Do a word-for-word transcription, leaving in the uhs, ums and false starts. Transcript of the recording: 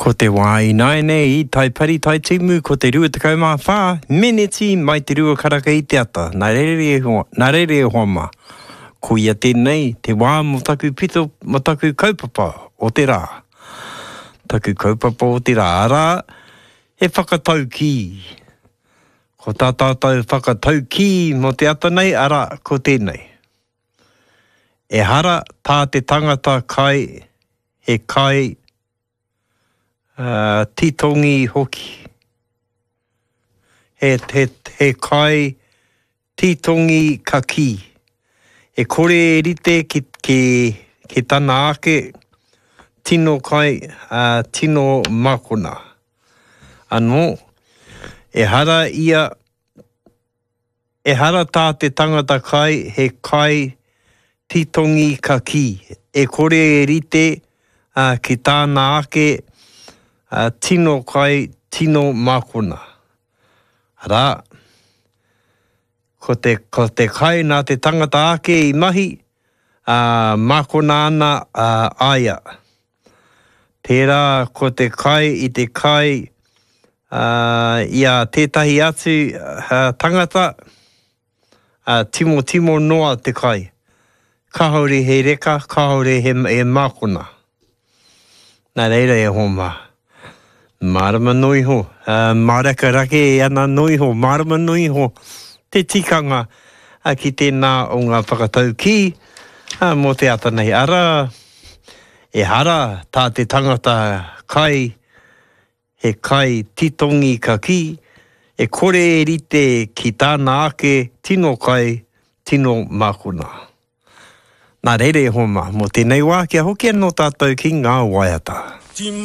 Ko te wai nai nei i tai pari tai timu ko te rua te kaumā whā, meneti mai te rua karaka i te ata, nā rere hoa, nā rere hoa mā. Ko ia tēnei, te wā mo taku pito, mo taku kaupapa o te rā. Taku kaupapa o te rā, ara, e whakatau ki. Ko tā tātou whakatau ki mo te ata nei, ara, ko tēnei. E hara tā te tangata kai, he kai, Uh, titongi hoki. He, he, he kai titongi ka ki. E kore e rite ki, ki, ki tana ake tino kai, uh, tino makona. Anō, e hara ia, e hara tā te tangata kai, he kai titongi ka ki. E kore e rite uh, ki tāna ake Uh, tino kai, tino makona. Rā, ko te, ko te kai nā te tangata ake i mahi, uh, makona ana uh, aia. Tērā, ko te kai i te kai, uh, ia tētahi atu uh, tangata, uh, timo timo noa te kai. Kahaure he reka, kahaure he, he makona. Nā reira e homa. Marama nui ho, uh, maraka rake e ana nui ho, marama nui ho, te tikanga uh, ki tēnā o ngā whakatau ki, uh, mo te ata nei ara, e hara tā te tangata kai, he kai titongi ka ki, e kore e rite ki tāna ake tino kai, tino makuna. Nā reire homa, mo tēnei wā kia hoki anō tātou ki ngā waiata.